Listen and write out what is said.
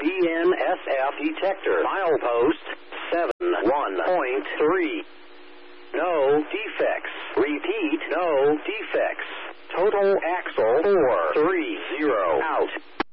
PNSF detector. Milepost 71.3. No defects. Repeat, no defects. Total axle 430 out.